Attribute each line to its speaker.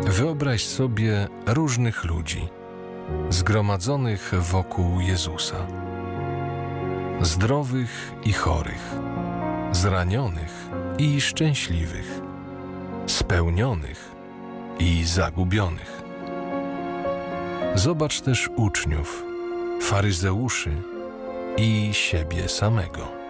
Speaker 1: Wyobraź sobie różnych ludzi, zgromadzonych wokół Jezusa. Zdrowych i chorych, zranionych i szczęśliwych, spełnionych i zagubionych. Zobacz też uczniów, faryzeuszy i siebie samego.